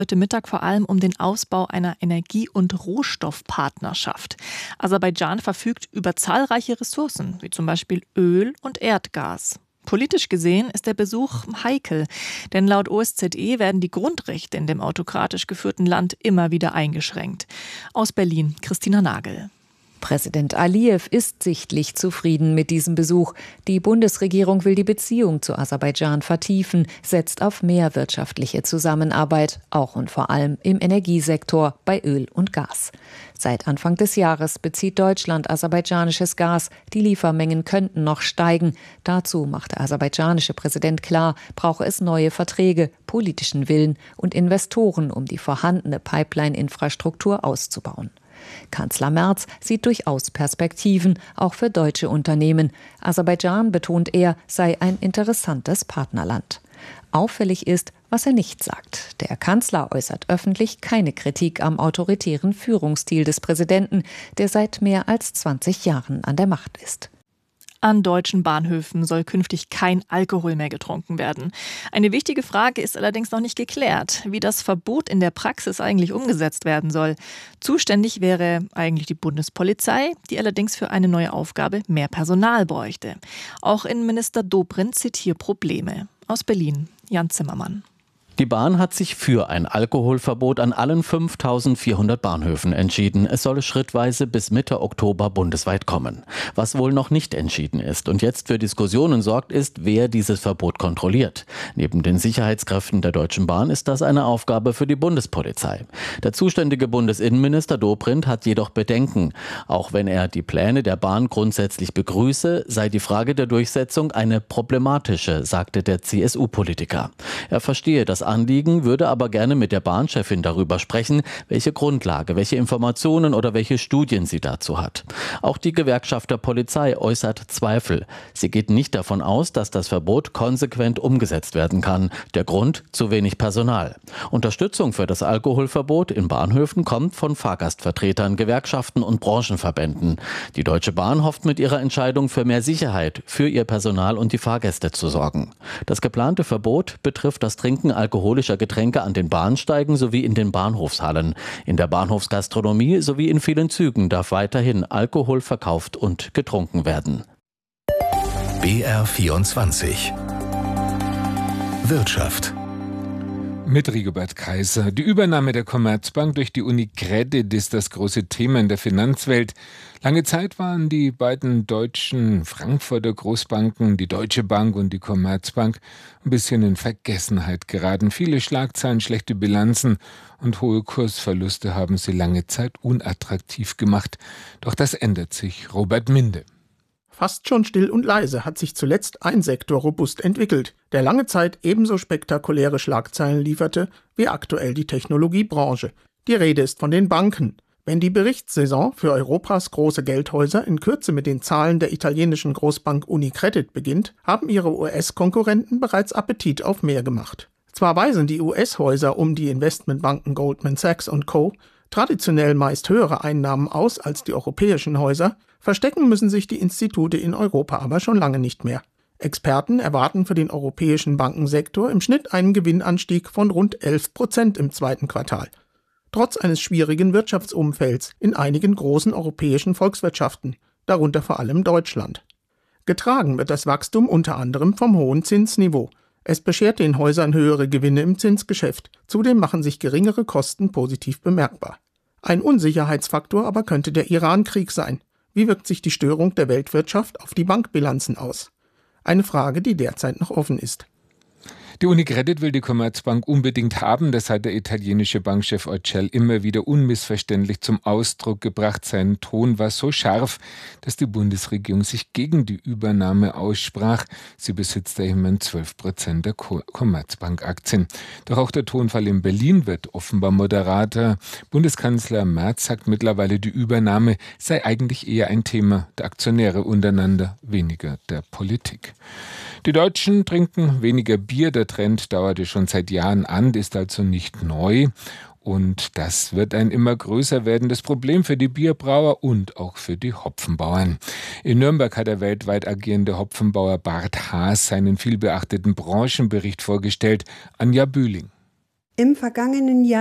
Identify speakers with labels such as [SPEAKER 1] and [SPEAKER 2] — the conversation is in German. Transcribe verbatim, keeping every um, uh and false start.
[SPEAKER 1] heute Mittag vor allem um den Ausbau einer Energie- und Rohstoffpartnerschaft. Aserbaidschan verfügt über zahlreiche Ressourcen, wie zum Beispiel Öl und Erdgas. Politisch gesehen ist der Besuch heikel, denn laut O S Z E werden die Grundrechte in dem autokratisch geführten Land immer wieder eingeschränkt. Aus Berlin, Christina Nagel.
[SPEAKER 2] Präsident Alijew ist sichtlich zufrieden mit diesem Besuch. Die Bundesregierung will die Beziehung zu Aserbaidschan vertiefen, setzt auf mehr wirtschaftliche Zusammenarbeit, auch und vor allem im Energiesektor bei Öl und Gas. Seit Anfang des Jahres bezieht Deutschland aserbaidschanisches Gas. Die Liefermengen könnten noch steigen. Dazu macht der aserbaidschanische Präsident klar, brauche es neue Verträge, politischen Willen und Investoren, um die vorhandene Pipeline-Infrastruktur auszubauen. Kanzler Merz sieht durchaus Perspektiven, auch für deutsche Unternehmen. Aserbaidschan, betont er, sei ein interessantes Partnerland. Auffällig ist, was er nicht sagt. Der Kanzler äußert öffentlich keine Kritik am autoritären Führungsstil des Präsidenten, der seit mehr als zwanzig Jahren an der Macht ist.
[SPEAKER 1] An deutschen Bahnhöfen soll künftig kein Alkohol mehr getrunken werden. Eine wichtige Frage ist allerdings noch nicht geklärt, wie das Verbot in der Praxis eigentlich umgesetzt werden soll. Zuständig wäre eigentlich die Bundespolizei, die allerdings für eine neue Aufgabe mehr Personal bräuchte. Auch Innenminister Dobrindt sieht hier Probleme. Aus Berlin, Jan Zimmermann.
[SPEAKER 3] Die Bahn hat sich für ein Alkoholverbot an allen fünftausendvierhundert Bahnhöfen entschieden. Es solle schrittweise bis Mitte Oktober bundesweit kommen. Was wohl noch nicht entschieden ist und jetzt für Diskussionen sorgt, ist, wer dieses Verbot kontrolliert. Neben den Sicherheitskräften der Deutschen Bahn ist das eine Aufgabe für die Bundespolizei. Der zuständige Bundesinnenminister Dobrindt hat jedoch Bedenken. Auch wenn er die Pläne der Bahn grundsätzlich begrüße, sei die Frage der Durchsetzung eine problematische, sagte der C S U-Politiker. Er verstehe das Anliegen, würde aber gerne mit der Bahnchefin darüber sprechen, welche Grundlage, welche Informationen oder welche Studien sie dazu hat. Auch die Gewerkschaft der Polizei äußert Zweifel. Sie geht nicht davon aus, dass das Verbot konsequent umgesetzt werden kann. Der Grund: zu wenig Personal. Unterstützung für das Alkoholverbot in Bahnhöfen kommt von Fahrgastvertretern, Gewerkschaften und Branchenverbänden. Die Deutsche Bahn hofft mit ihrer Entscheidung für mehr Sicherheit, für ihr Personal und die Fahrgäste zu sorgen. Das geplante Verbot betrifft das Trinken alkoholischer Getränke an den Bahnsteigen sowie in den Bahnhofshallen. In der Bahnhofsgastronomie sowie in vielen Zügen darf weiterhin Alkohol verkauft und getrunken werden.
[SPEAKER 4] B R vierundzwanzig Wirtschaft.
[SPEAKER 5] Mit Rigobert Kaiser. Die Übernahme der Commerzbank durch die UniCredit ist das große Thema in der Finanzwelt. Lange Zeit waren die beiden deutschen Frankfurter Großbanken, die Deutsche Bank und die Commerzbank, ein bisschen in Vergessenheit geraten. Viele Schlagzeilen, schlechte Bilanzen und hohe Kursverluste haben sie lange Zeit unattraktiv gemacht. Doch das ändert sich. Robert Minde.
[SPEAKER 6] Fast schon still und leise hat sich zuletzt ein Sektor robust entwickelt, der lange Zeit ebenso spektakuläre Schlagzeilen lieferte wie aktuell die Technologiebranche. Die Rede ist von den Banken. Wenn die Berichtssaison für Europas große Geldhäuser in Kürze mit den Zahlen der italienischen Großbank UniCredit beginnt, haben ihre U S-Konkurrenten bereits Appetit auf mehr gemacht. Zwar weisen die U S-Häuser um die Investmentbanken Goldman Sachs und Co. traditionell meist höhere Einnahmen aus als die europäischen Häuser, verstecken müssen sich die Institute in Europa aber schon lange nicht mehr. Experten erwarten für den europäischen Bankensektor im Schnitt einen Gewinnanstieg von rund elf Prozent im zweiten Quartal. Trotz eines schwierigen Wirtschaftsumfelds in einigen großen europäischen Volkswirtschaften, darunter vor allem Deutschland. Getragen wird das Wachstum unter anderem vom hohen Zinsniveau. Es beschert den Häusern höhere Gewinne im Zinsgeschäft. Zudem machen sich geringere Kosten positiv bemerkbar. Ein Unsicherheitsfaktor aber könnte der Iran-Krieg sein. Wie wirkt sich die Störung der Weltwirtschaft auf die Bankbilanzen aus? Eine Frage, die derzeit noch offen ist.
[SPEAKER 5] Die UniCredit will die Commerzbank unbedingt haben. Das hat der italienische Bankchef Orcel immer wieder unmissverständlich zum Ausdruck gebracht. Sein Ton war so scharf, dass die Bundesregierung sich gegen die Übernahme aussprach. Sie besitzt ja immerhin zwölf Prozent der Commerzbank-Aktien. Doch auch der Tonfall in Berlin wird offenbar moderater. Bundeskanzler Merz sagt mittlerweile, die Übernahme sei eigentlich eher ein Thema der Aktionäre untereinander, weniger der Politik. Die Deutschen trinken weniger Bier. Der Trend dauerte schon seit Jahren an, ist also nicht neu. Und das wird ein immer größer werdendes Problem für die Bierbrauer und auch für die Hopfenbauern. In Nürnberg hat der weltweit agierende Hopfenbauer Bart Haas seinen vielbeachteten Branchenbericht vorgestellt. Anja Bühling.
[SPEAKER 7] Im vergangenen Jahr